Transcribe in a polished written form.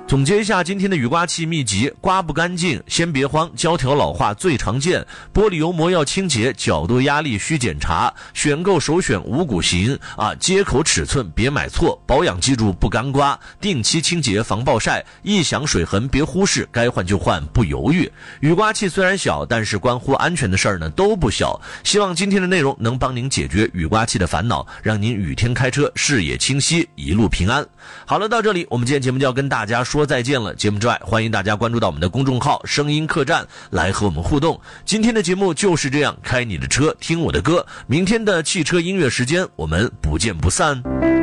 总结一下今天的雨刮器秘籍：刮不干净先别慌，胶条老化最常见，玻璃油膜要清洁，角度压力需检查，选购首选五股型接口尺寸别买错，保养记住不干刮，定期清洁防暴晒，一响水痕别忽视，该换就换不犹豫。雨刮器虽然小，但是关乎安全的事儿呢都不小，希望今天的内容能帮您解决雨刮器的烦恼，让您雨天开车视野清晰，一路平安。好了，到这里我们今天节目就要跟大家说再见了。节目之外，欢迎大家关注到我们的公众号声音客栈来和我们互动。今天的节目就是这样，开你的车听我的歌，明天的汽车音乐时间我们不见不散。